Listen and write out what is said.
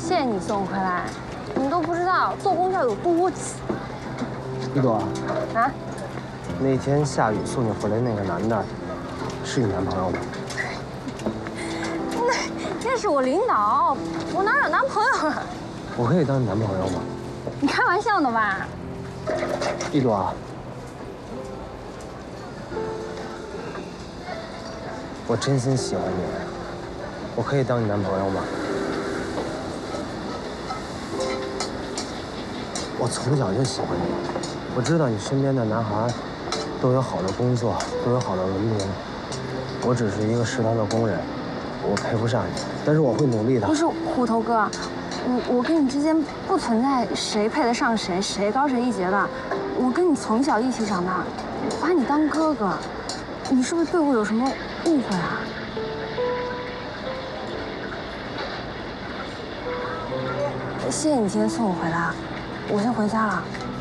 谢谢你送我回来，你都不知道坐公交有多挤。 一朵啊？ 那天下雨送你回来那个男的，是你男朋友吗？ 那是我领导，我哪有男朋友啊？ 我可以当你男朋友吗？ 你开玩笑呢吧？ 一朵，我真心喜欢你，我可以当你男朋友吗？我从小就喜欢你，我知道你身边的男孩都有好的工作，都有好的文凭，我只是一个食堂的工人，我配不上你，但是我会努力的。 不是虎头哥，我跟你之间不存在谁配得上谁，谁高谁一截的。我跟你从小一起长大，我把你当哥哥，你是不是对我有什么误会啊？谢谢你今天送我回来，我先回家了。